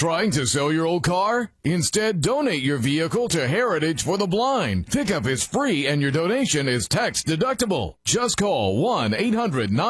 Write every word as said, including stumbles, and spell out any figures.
Trying to sell your old car? Instead, donate your vehicle to Heritage for the Blind. Pickup is free and your donation is tax deductible. Just call one eight hundred nine